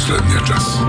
последния час.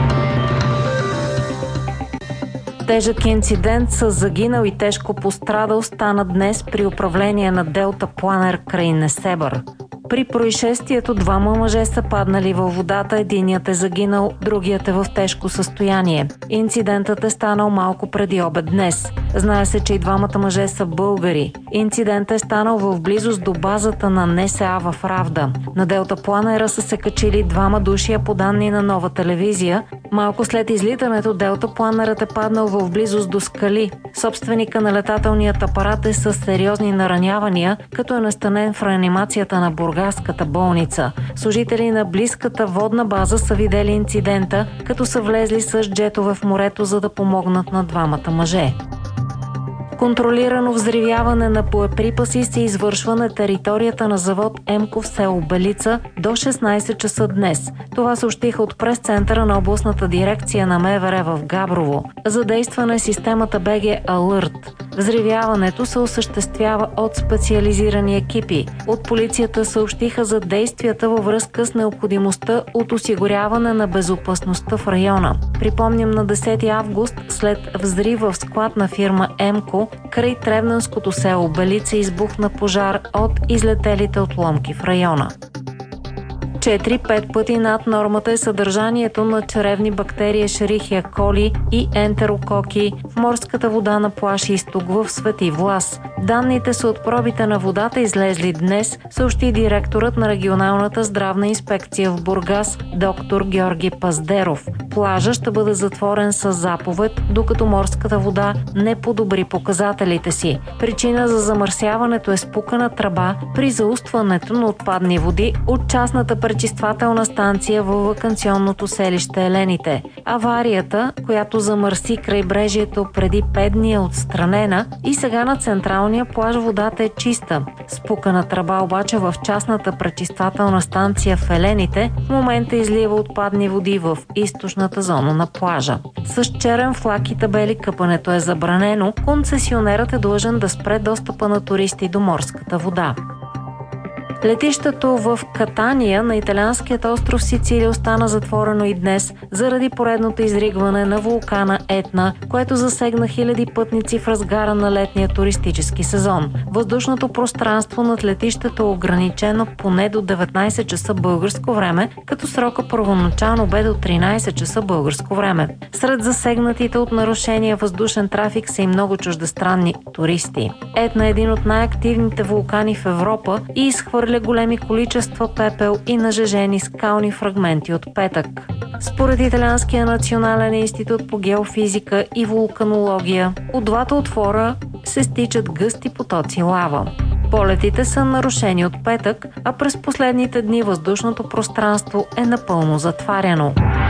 Тежък инцидент с загинал и тежко пострадал стана днес при управление на Делта Планер край Несебър. При происшествието двама мъже са паднали във водата, единият е загинал, другият е в тежко състояние. Инцидентът е станал малко преди обед днес. Знае се, че и двамата мъже са българи. Инцидентът е станал в близост до базата на НСА в Равда. На Делта Планера са се качили двама души, по данни на Нова телевизия. Малко след излитането Делта Планерът е паднал в близост до скали. Собственика на летателният апарат е с сериозни наранявания, като е настанен в реанимацията на Бургаската болница. Служители на близката водна база са видели инцидента, като са влезли с джетове в морето, за да помогнат на двамата мъже. Контролирано взривяване на боеприпаси се извършва на територията на завод ЕМКО в село Белица до 16 часа днес. Това съобщиха от прес-центъра на областната дирекция на МВР в Габрово. Задействана е системата БГ Алърт. Взривяването се осъществява от специализирани екипи. От полицията съобщиха за действията във връзка с необходимостта от осигуряване на безопасността в района. Припомням, на 10 август след взрив в склад на фирма ЕМКО край Тревненското село Белица избухна пожар от излетелите отломки в района. 4-5 пъти над нормата е съдържанието на чревни бактерии Ешерихия коли и ентерококи в морската вода на плаж Изток в Свети Влас. Данните са от пробите на водата, излезли днес, съобщи директорът на регионалната здравна инспекция в Бургас, доктор Георги Паздеров. Плажа ще бъде затворен с заповед, докато морската вода не подобри показателите си. Причина за замърсяването е спукана тръба при заустването на отпадни води от частната пречиствателна станция във ваканционното селище Елените. Аварията, която замърси крайбрежието преди 5 дни, е отстранена и сега на централния плаж водата е чиста. Спукана тръба обаче в частната пречиствателна станция в Елените в момента излива отпадни води в източната зона на плажа. С черен флаг и табели къпането е забранено. Концесионерът е длъжен да спре достъпа на туристи до морската вода. Летището в Катания на италианският остров Сицилия остана затворено и днес заради поредното изригване на вулкана Етна, което засегна хиляди пътници в разгара на летния туристически сезон. Въздушното пространство над летището е ограничено поне до 19 часа българско време, като срока първоначално бе до 13 часа българско време. Сред засегнатите от нарушения въздушен трафик са и много чуждестранни туристи. Етна е един от най-активните вулкани в Европа и изхвърля големи количества пепел и нажежени скални фрагменти от петък. Според Италианския национален институт по геофизика и вулканология, от двата отвора се стичат гъсти потоци лава. Полетите са нарушени от петък, а през последните дни въздушното пространство е напълно затваряно.